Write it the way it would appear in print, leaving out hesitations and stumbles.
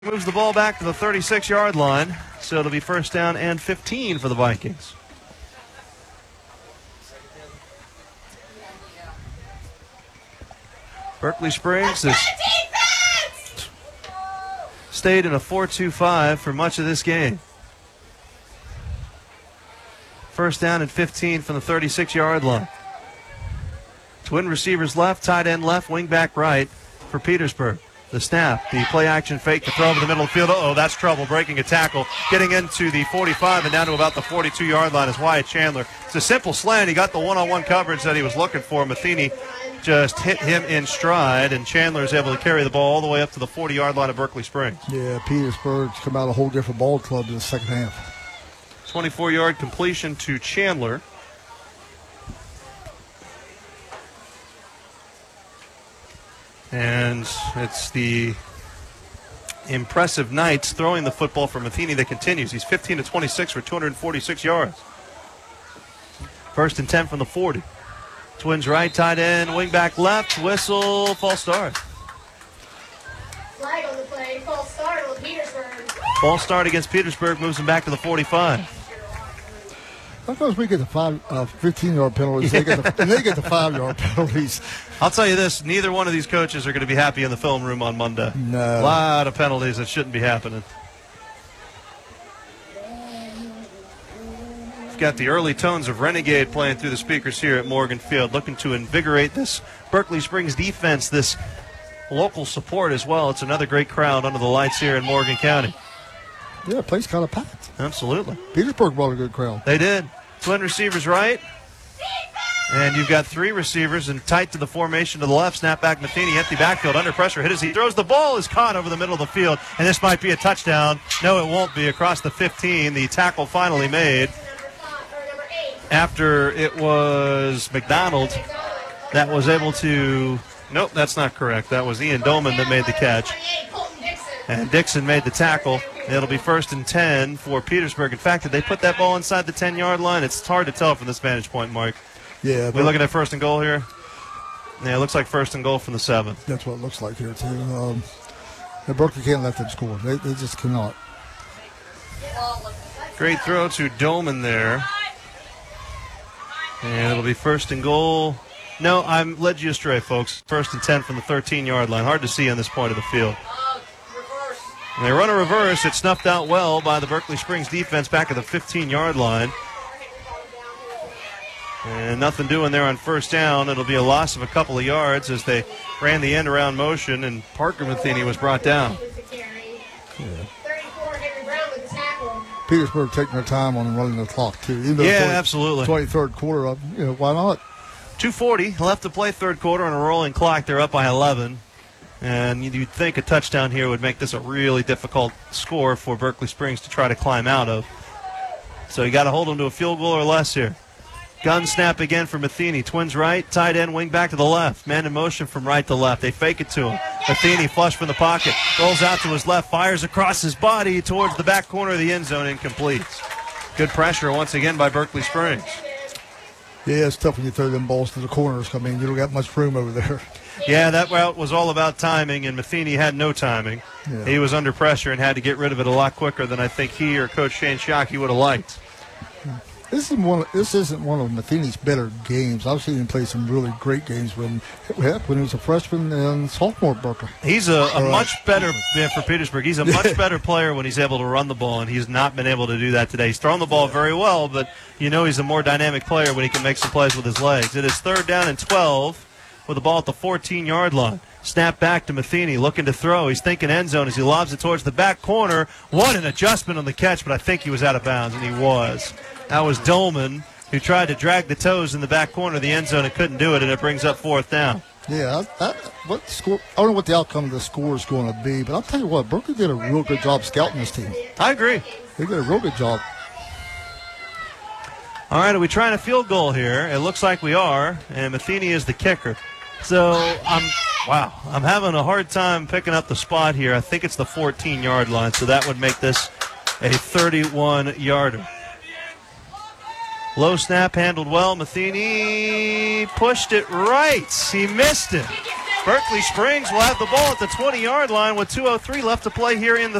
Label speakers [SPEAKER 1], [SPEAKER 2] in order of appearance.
[SPEAKER 1] Moves the ball back to the 36-yard line, so it'll be first down and 15 for the Vikings. Berkeley Springs has stayed in a 4-2-5 for much of this game. First down and 15 from the 36-yard line. Twin receivers left, tight end left, wing back right for Petersburg. The snap, the play-action fake, the throw over the middle of the field. Uh-oh, that's trouble, breaking a tackle. Getting into the 45 and down to about the 42-yard line is Wyatt Chandler. It's a simple slant. He got the one-on-one coverage that he was looking for. Matheny just hit him in stride, and Chandler is able to carry the ball all the way up to the 40-yard line of Berkeley Springs.
[SPEAKER 2] Yeah, Petersburg's come out a whole different ball club in the second half.
[SPEAKER 1] 24-yard completion to Chandler. And it's the impressive Knights throwing the football for Matheny that continues. He's 15 to 26 for 246 yards. First and 10 from the 40. Twins right, tight end, wing back left, whistle, false start.
[SPEAKER 3] Flag on the play, false start on Petersburg.
[SPEAKER 1] False start against Petersburg moves him back to the 45.
[SPEAKER 2] Sometimes we get the 15-yard penalties. They get the 5-yard penalties.
[SPEAKER 1] I'll tell you this, neither one of these coaches are going to be happy in the film room on Monday.
[SPEAKER 2] No.
[SPEAKER 1] A lot of penalties that shouldn't be happening. We've got the early tones of Renegade playing through the speakers here at Morgan Field, looking to invigorate this Berkeley Springs defense, this local support as well. It's another great crowd under the lights here in Morgan County.
[SPEAKER 2] Yeah, the place kind of packed.
[SPEAKER 1] Absolutely.
[SPEAKER 2] Petersburg brought a good crowd.
[SPEAKER 1] They did. Twin receivers right. And you've got three receivers and tight to the formation to the left. Snap back Matheny, empty backfield, under pressure. Hit as he throws. The ball is caught over the middle of the field. And this might be a touchdown. No, it won't be. Across the 15, the tackle finally made. After it was McDonald that was able to... Nope, that's not correct. That was Ian Doman that made the catch. And Dixon made the tackle. It'll be first and 10 for Petersburg. In fact, did they put that ball inside the 10-yard line? It's hard to tell from this vantage point, Mark.
[SPEAKER 2] Yeah.
[SPEAKER 1] We're looking at first and goal here? Yeah, it looks like first and goal from the 7.
[SPEAKER 2] That's what it looks like here, too. Berkeley can't let them score. They just cannot.
[SPEAKER 1] Great throw to Doman there. And it'll be first and goal. No, I'm led you astray, folks. First and 10 from the 13-yard line. Hard to see on this point of the field. And they run a reverse. It's snuffed out well by the Berkeley Springs defense back at the 15-yard line. And nothing doing there on first down. It'll be a loss of a couple of yards as they ran the end-around motion, and Parker Matheny was brought down.
[SPEAKER 2] Yeah. Petersburg taking their time on running the clock, too.
[SPEAKER 1] Yeah, absolutely.
[SPEAKER 2] 23rd quarter, why not?
[SPEAKER 1] 2:40 left to play third quarter on a rolling clock. They're up by 11. And you'd think a touchdown here would make this a really difficult score for Berkeley Springs to try to climb out of. So you got to hold them to a field goal or less here. Gun snap again for Matheny. Twins right, tight end, wing back to the left. Man in motion from right to left. They fake it to him. Matheny flush from the pocket. Rolls out to his left, fires across his body towards the back corner of the end zone, incomplete. Good pressure once again by Berkeley Springs.
[SPEAKER 2] Yeah, it's tough when you throw them balls to the corners. I mean, you don't got much room over there.
[SPEAKER 1] Yeah, that route was all about timing, and Matheny had no timing.
[SPEAKER 2] Yeah.
[SPEAKER 1] He was under pressure and had to get rid of it a lot quicker than I think he or Coach Shane Shockey would have liked.
[SPEAKER 2] This isn't one of Matheny's better games. I've seen him play some really great games when he was a freshman and sophomore at Berkeley.
[SPEAKER 1] He's a much better for Petersburg. He's a much better player when he's able to run the ball, and he's not been able to do that today. He's thrown the ball very well, but he's a more dynamic player when he can make some plays with his legs. It is third down and 12 with the ball at the 14-yard line. Snap back to Matheny, looking to throw. He's thinking end zone as he lobs it towards the back corner. What an adjustment on the catch, but I think he was out of bounds, and he was. That was Dolman, who tried to drag the toes in the back corner of the end zone and couldn't do it, and it brings up fourth down.
[SPEAKER 2] Yeah, what score? I don't know what the outcome of the score is going to be, but I'll tell you what, Berkeley did a real good job scouting this team.
[SPEAKER 1] I agree.
[SPEAKER 2] They did a real good job.
[SPEAKER 1] All right, are we trying a field goal here? It looks like we are, and Matheny is the kicker. So I'm having a hard time picking up the spot here. I think it's the 14-yard line, so that would make this a 31-yarder. Low snap handled well. Matheny pushed it right. He missed it. Berkeley Springs will have the ball at the 20-yard line with 2:03 left to play here in the